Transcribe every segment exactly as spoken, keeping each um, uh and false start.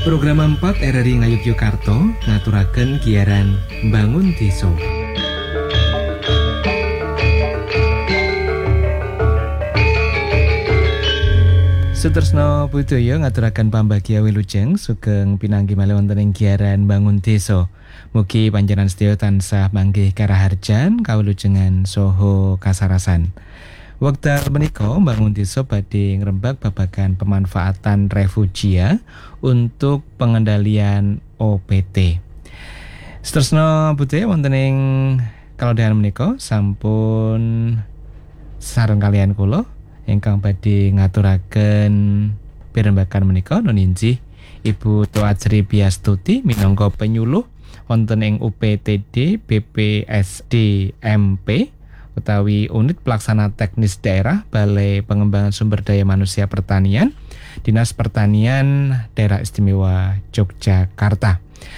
Program empat R R I Ngayogyakarta ngaturaken giaran Bangun Desa. Sutresna budaya ngaturaken pambagya wilujeng sugeng pinanggi malih wonten ing giaran Bangun Desa. Mugi panjenengan sedaya tansah manggih karaharjan, kawilujengan saha kasarasan. Wekdal menika Bangun Desa badhe ngrembak babagan pemanfaatan refugia untuk pengendalian O P T. Sutresna budaya wonten ing kalodhan menika sampun sareng kalian kula ingkang badhe ngaturaken pirembagan menika nuninji Ibu Toatsri Biastuti minangka penyuluh wonten ing U P T D B P S D M P utawi Unit Pelaksana Teknis Daerah Balai Pengembangan Sumber Daya Manusia Pertanian Dinas Pertanian Daerah Istimewa Yogyakarta.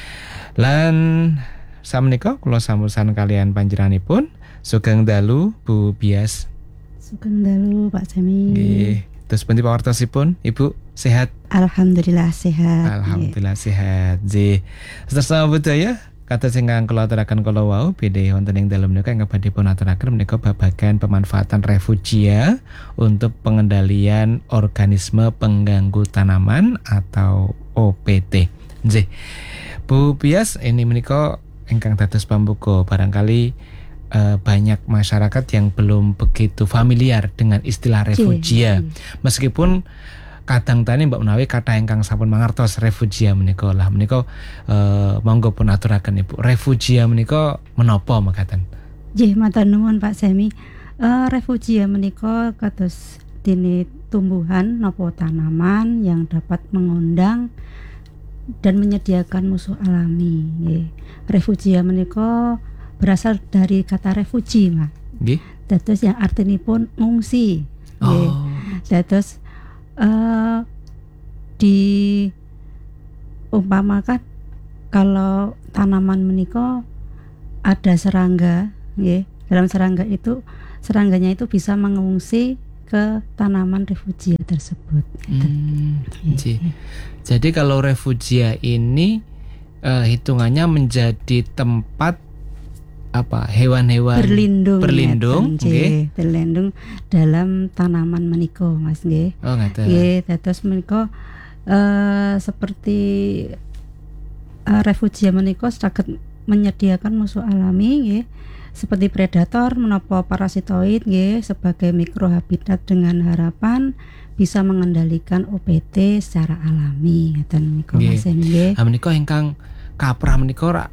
Lan samenika kula sambusan kalian panjenenganipun sugeng dalu Bu Bias. Sugeng dalu Pak Semi. Nggih. Terus pundi pawartosipun Ibu sehat? Alhamdulillah sehat. Alhamdulillah sehat. Nggih. Sutresna budaya kados ingkang kula aturaken kala wau bilih wonten ing dalem menika ingkang badhe pun aturaken menika babagan pemanfaatan refugia untuk pengendalian organisme pengganggu tanaman atau O P T. Nggih. Bu Bias, ini menika ingkang dados pambuka barangkali uh, banyak masyarakat yang belum begitu familiar dengan istilah refugia. Meskipun kadang tani mbak menawi kata ingkang sampun mangertos refugia menika lah menika uh, monggo pun aturaken Ibu. Refugia menika menapa mekaten? Nggih, matur nuwun Pak Semi. Uh, refugia menika kados dene tumbuhan napa tanaman yang dapat mengundang dan menyediakan musuh alami. Nggih. Refugia menika berasal dari kata refugi, Mas. Nggih. Dados yang artinipun ngungsi. Nggih. Oh. Dados uh, diumpamakan kalau tanaman menika ada serangga, nggih. Dalam serangga itu serangganya itu bisa mengungsi ke tanaman refugia tersebut. Hmm, jadi kalau refugia ini uh, hitungannya menjadi tempat apa hewan-hewan berlindung, berlindung, nggih, berlindung dalam tanaman menika, Mas nggih. Oh, ngaten. Nggih, dados menika uh, seperti uh, refugia menika saged menyediakan musuh alami nggih. Seperti predator menapa parasitoid nggih sebagai mikrohabitat dengan harapan bisa mengendalikan O P T secara alami ngeten menika Mas nggih. Ha menika ingkang kaprah menika ora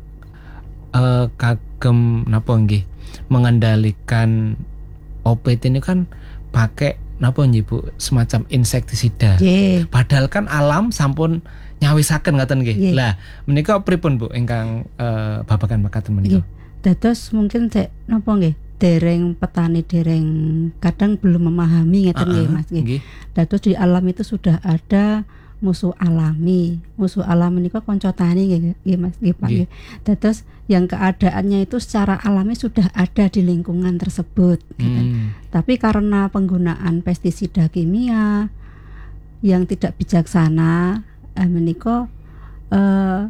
uh, kagem napa nggih mengendalikan O P T ini kan pakai napa nggih Bu semacam insektisida. Nggih. Padahal kan alam sampun nyawisaken ngoten nggih. Lah menika pripun Bu ingkang uh, babagan mekaten menika? Dados mungkin cek napa nggih dereng petani dereng kadang belum memahami ngeten nggih uh-uh, Mas nggih. Dados di alam itu sudah ada musuh alami. Musuh alam menika kanca tani nggih Mas nggih Pak nggih. Dados yang keadaannya itu secara alami sudah ada di lingkungan tersebut gitu. Hmm. Tapi karena penggunaan pestisida kimia yang tidak bijaksana eh, menika eh,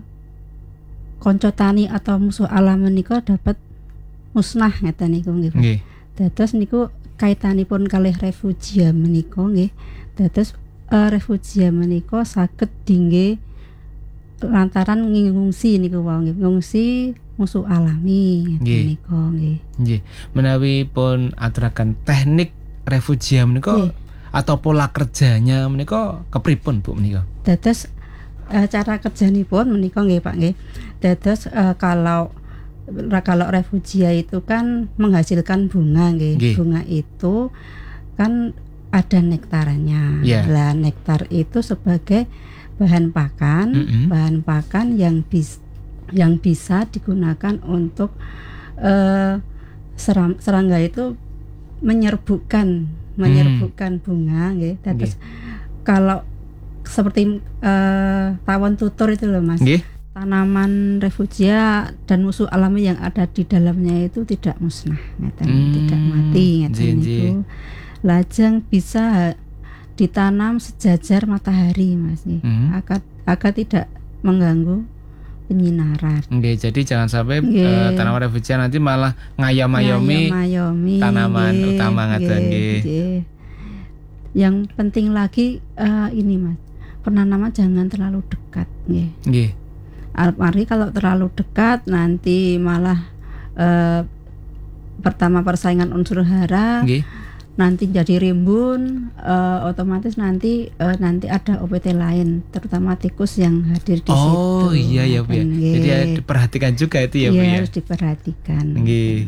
konco tani atau musuh alam menika dapat musnah ngeten niku nggih. Nggih. Dados niku kaitanipun kalih refugia menika nggih. Dados uh, refugia menika saged dingge lantaran ngungsi niku wau nggih. Ngungsi musuh alami ngeten niku nggih. Nggih. Menawi pun aturaken teknik refugia menika atau pola kerjanya menika kepripun Bu menika? Dados uh, cara kerjanipun menika nggih Pak nggih. Dados uh, kalau kalau refugia itu kan menghasilkan bunga nggih. Okay. Bunga itu kan ada nektarnya. Yeah. Lah nektar itu sebagai bahan pakan, mm-hmm. bahan pakan yang bis yang bisa digunakan untuk uh, seram, serangga itu menyerbukan menyerbukan mm. bunga nggih. Dados okay. kalau seperti uh, tawon tutur itu loh Mas. Okay. Tanaman refugia dan musuh alami yang ada di dalamnya itu tidak musnah, ngeten, hmm, tidak mati, ngeten niku. Lajeng bisa ditanam sejajar matahari Mas nggih. Hmm. Agar agar tidak mengganggu penyinaran. Nggih, jadi jangan sampai uh, tanaman refugia nanti malah ngayom-ayomi tanaman nge, utama ngaten nggih. Yang penting lagi uh, ini Mas, penanaman jangan terlalu dekat nggih. Nggih. Mari kalau terlalu dekat nanti malah uh, pertama persaingan unsur hara. Nggih. Nanti jadi rimbun, uh, otomatis nanti uh, nanti ada O P T lain, terutama tikus yang hadir di oh, situ. Oh iya ya Bu ya. Jadi ya diperhatikan juga itu ya Bu ya. Harus diperhatikan. Nggih.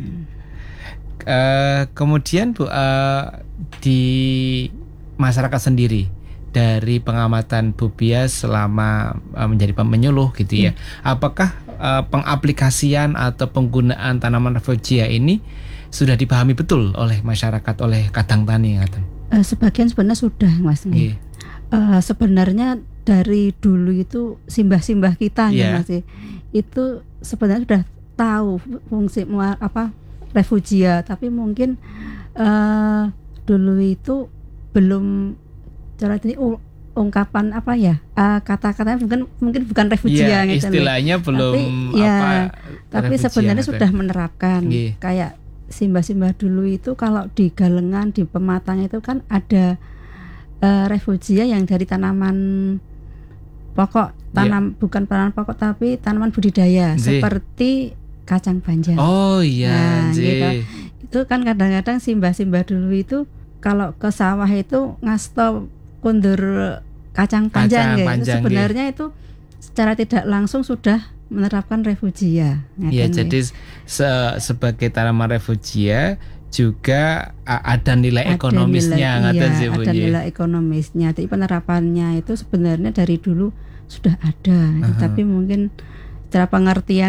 Uh, kemudian Bu uh, di masyarakat sendiri dari pengamatan Bu Bias selama uh, menjadi penyuluh gitu ya. Hmm. Apakah uh, pengaplikasian atau penggunaan tanaman refugia ini sudah dipahami betul oleh masyarakat, oleh kadang tani ngaten? Uh, sebagian sebenarnya sudah Mas. Yeah. Uh, sebenarnya dari dulu itu simbah-simbah kita yeah. Mas, itu sebenarnya sudah tahu fungsi apa refugia, tapi mungkin uh, dulu itu belum cara ini uh, ungkapan apa ya uh, kata-katanya mungkin mungkin bukan refugia yeah, gitu, istilahnya belum tapi, apa ya, tapi sebenarnya gitu. Sudah menerapkan yeah. Kayak simbah-simbah dulu itu kalau di galengan, di pematang itu kan ada uh, refugia yang dari tanaman pokok, tanam yeah. bukan tanaman pokok tapi tanaman budidaya Zee. Seperti kacang panjang. Oh iya. Nah, gitu. Itu kan kadang-kadang simbah-simbah dulu itu kalau ke sawah itu ngasto kundur kacang panjang, kacang panjang sebenarnya itu secara tidak langsung sudah menerapkan refugia. Ya, jadi se sebagai tanaman refugia juga ada nilai ada ekonomisnya, nilai, iya, ada nilai ekonomisnya. Jadi penerapannya itu sebenarnya dari dulu sudah ada, uh-huh. tapi mungkin secara pengertian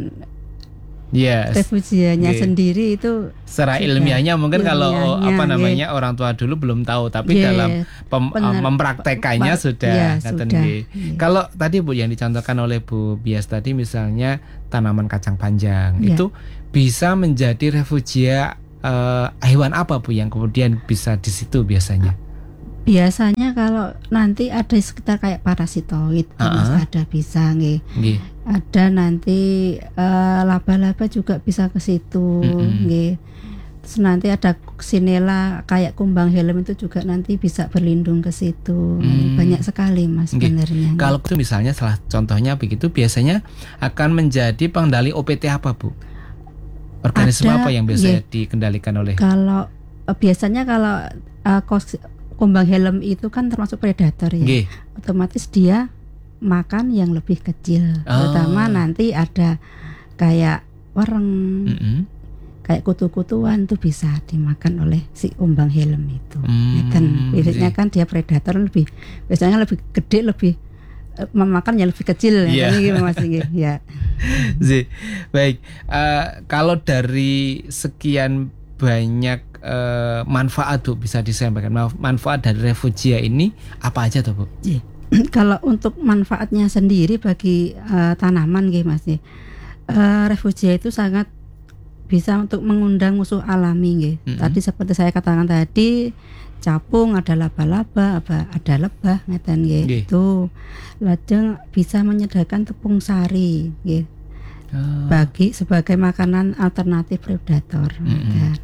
yes. refugianya okay. sendiri itu secara ilmiahnya mungkin ilmiahnya, kalau apa namanya yeah. orang tua dulu belum tahu, tapi yeah. dalam pem, Bener, mempraktekannya pa, sudah. Yeah, sudah. Yeah. Kalau tadi Bu yang dicontohkan oleh Bu Bias tadi misalnya tanaman kacang panjang yeah. itu bisa menjadi refugia uh, hewan apa Bu yang kemudian bisa di situ biasanya? Biasanya kalau nanti ada sekitar kayak parasitoid, uh-huh. Mas ada bisa nggih. Nggih. Ada nanti uh, laba-laba juga bisa ke situ, mm-hmm. nggih. Terus nanti ada Xylella kayak kumbang helm itu juga nanti bisa berlindung ke situ. Mm. Banyak sekali Mas sebenarnya. Kalau itu misalnya salah contohnya begitu biasanya akan menjadi pengendali O P T apa Bu? Organisme ada, apa yang biasanya nggih. Dikendalikan oleh? Kalau uh, biasanya kalau uh, kos, kumbang helm itu kan termasuk predator ya. Nggih. Otomatis dia makan yang lebih kecil. Oh. Terutama nanti ada kayak wereng, mm-hmm. kayak kutu-kutuan tuh bisa dimakan oleh si kumbang helm itu. Mm, Dan biasanya kan dia predator lebih, biasanya lebih gede, lebih uh, memakan yang lebih kecil. Yeah. Ya, Mas ya. Zee, baik. Uh, kalau dari sekian banyak uh, manfaat Bu bisa disampaikan, manfaat dari refugia ini apa aja tuh Bu? Yeah. Kalau untuk manfaatnya sendiri bagi uh, tanaman gitu Mas, uh, refugia itu sangat bisa untuk mengundang musuh alami gitu. Mm-hmm. Tadi seperti saya katakan tadi, capung, ada laba-laba, apa ada lebah ngeten gitu. Lajeng bisa menyediakan tepung sari gitu. Oh. Bagi sebagai makanan alternatif predator. Mm-hmm.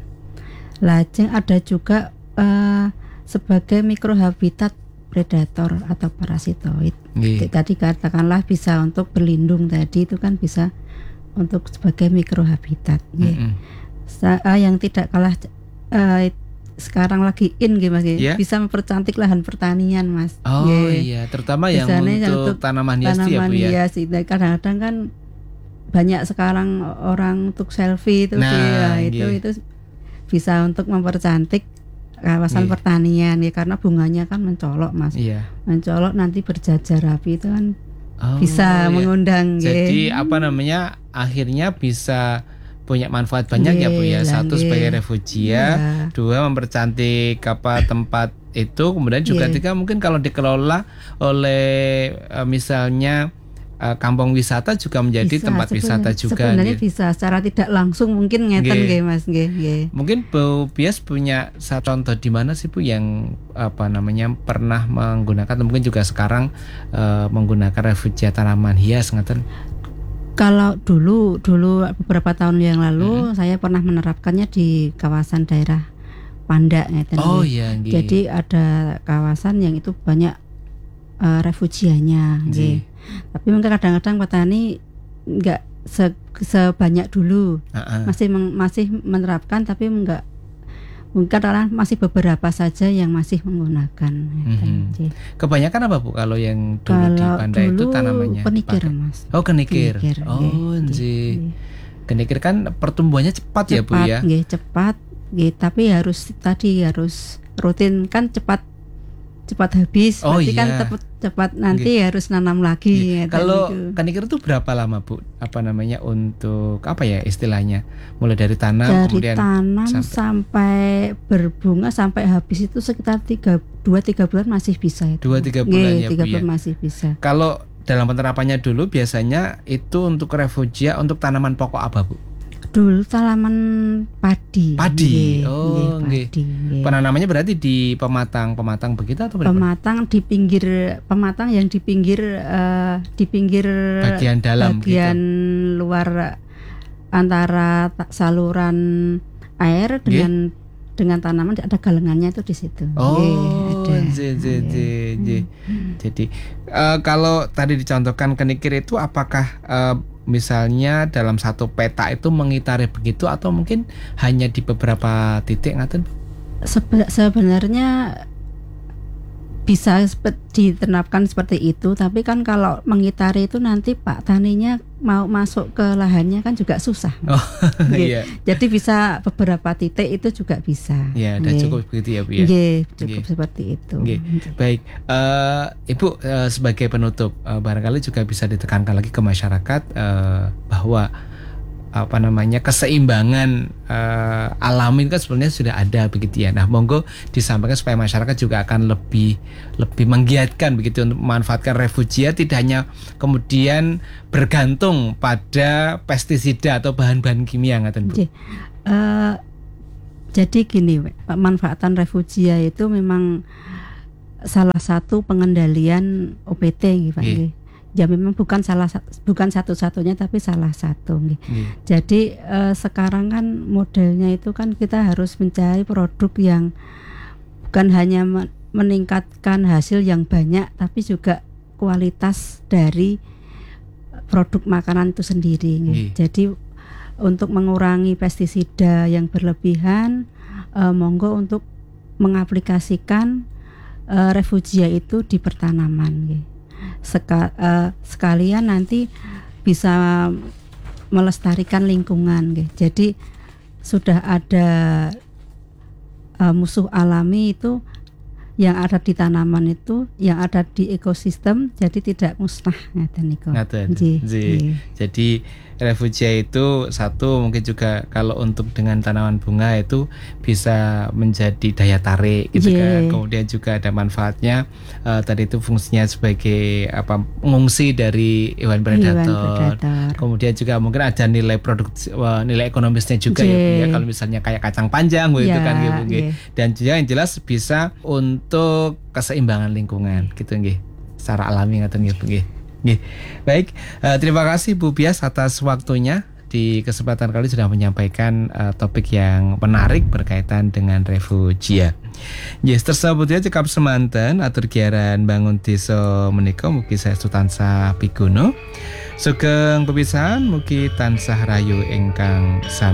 Lajeng ada juga uh, sebagai mikrohabitat predator atau parasitoid. Yeah. Tadi katakanlah bisa untuk berlindung tadi itu kan bisa untuk sebagai mikrohabitat. Mm-hmm. Yeah. Uh, yang tidak kalah uh, sekarang lagi in gitu Mas, yeah. bisa mempercantik lahan pertanian Mas. Oh yeah. iya, terutama yang untuk, untuk tanaman hias ya Bu ya. Hias itu kadang-kadang kan banyak sekarang orang untuk selfie itu nah, ya, itu yeah. itu bisa untuk mempercantik kawasan yeah. pertanian ya, karena bunganya kan mencolok Mas. Yeah. Mencolok nanti berjajar rapi itu kan oh, bisa yeah. mengundang. Jadi yeah. apa namanya akhirnya bisa punya manfaat banyak yeah, ya Bu ya. Satu yeah. sebagai refugia, yeah. dua mempercantik apa tempat itu, kemudian juga yeah. tiga mungkin kalau dikelola oleh uh, misalnya uh, kampung wisata juga menjadi bisa, tempat wisata juga. Sebenarnya gitu. Bisa secara tidak langsung mungkin ngeten nggih Mas nggih nggih. Mungkin Bu Bias punya satu contoh di mana sih Bu yang apa namanya pernah menggunakan atau mungkin juga sekarang uh, menggunakan refugia tanaman hias ngeten? Kalau dulu dulu beberapa tahun yang lalu hmm. saya pernah menerapkannya di kawasan daerah Panda ngeten. Oh iya nggih. Jadi ada kawasan yang itu banyak uh, refugianya nggih. Tapi mungkin kadang-kadang petani enggak se, sebanyak dulu. Uh-uh. Masih meng, masih menerapkan tapi enggak mungkin karena masih beberapa saja yang masih menggunakan. Mm-hmm. Kebanyakan apa Bu kalau yang dulu kalau di Panda itu tanamannya? Kenikir pakai? Mas. Oh kenikir. kenikir oh nggih. Kenikir kan pertumbuhannya cepat, cepat ya Bu ya. Nggih, cepat. Nggih, tapi harus tadi harus rutin kan cepat cepat habis. Oh Berarti iya. kan cepat cepat nanti Nggih. Harus nanam lagi. Ya, kalau itu. Kenikir itu berapa lama Bu? Apa namanya untuk apa ya istilahnya? Mulai dari tanam dari kemudian tanam sampai, sampai berbunga sampai habis itu sekitar tiga dua tiga bulan masih bisa itu. dua tiga bulan Nggih, ya tiga Bu bulan ya. Masih bisa. Kalau dalam penerapannya dulu biasanya itu untuk refugia untuk tanaman pokok apa Bu? Dulu tanaman padi. Padi. Nggih, oh, nggih, padi. Nggih. Penanamannya berarti di pematang-pematang begitu atau berapa? Pematang di pinggir pematang yang di pinggir uh, di pinggir bagian dalam bagian gitu. Luar antara saluran air dengan Nggih. Dengan tanaman ada galengannya itu di situ. Oh, j, j, j, j. Jadi uh, kalau tadi dicontohkan kenikir itu apakah uh, misalnya dalam satu peta itu mengitari begitu atau mungkin hanya di beberapa titik ngaten? Sebe- sebenarnya bisa diterapkan seperti itu, tapi kan kalau mengitari itu nanti Pak taninya mau masuk ke lahannya kan juga susah. Oh, iya. Jadi bisa beberapa titik itu juga bisa. Ya, dan Nggih. cukup begitu ya Bu ya. Nggih, cukup Nggih. seperti itu. Nggih. Baik, uh, Ibu uh, sebagai penutup uh, barangkali juga bisa ditekankan lagi ke masyarakat uh, bahwa apa namanya keseimbangan uh, alami kan sebenarnya sudah ada begitu ya. Nah, monggo disampaikan supaya masyarakat juga akan lebih lebih menggiatkan begitu untuk memanfaatkan refugia, tidak hanya kemudian bergantung pada pestisida atau bahan-bahan kimia ngaten Bu. Uh, jadi gini, pemanfaatan refugia itu memang salah satu pengendalian O P T gitu Pak. Yeah. Ya memang bukan salah bukan satu-satunya tapi salah satu nih. Yeah. Jadi eh, sekarang kan modelnya itu kan kita harus mencari produk yang bukan hanya meningkatkan hasil yang banyak tapi juga kualitas dari produk makanan itu sendiri. Yeah. Jadi untuk mengurangi pestisida yang berlebihan, eh, monggo untuk mengaplikasikan eh, refugia itu di pertanaman. Gitu. Seka, uh, sekalian nanti bisa melestarikan lingkungan gitu. Jadi sudah ada uh, musuh alami itu yang ada di tanaman itu, yang ada di ekosistem, jadi tidak musnah ngaten niku. Jadi refugia itu satu mungkin juga kalau untuk dengan tanaman bunga itu bisa menjadi daya tarik gitu yeah. kan. Kemudian juga ada manfaatnya uh, tadi itu fungsinya sebagai apa pengungsi dari hewan predator. Hewan predator. Kemudian juga mungkin ada nilai produk uh, nilai ekonomisnya juga yeah. ya, ya kalau misalnya kayak kacang panjang yeah, gitu kan gitu yeah. Dan juga yang jelas bisa untuk keseimbangan lingkungan gitu nggih. Secara alami ngaten nggih nggih. Nggih. Baik, uh, terima kasih Bu Bias atas waktunya di kesempatan kali sudah menyampaikan uh, topik yang menarik berkaitan dengan refugia. Yes, tersebut ya cekap semanten atur giaran bangun desa menika mugi saestu tansah piguno. Sugeng pepisahan mugi tansah rayu ingkang sami.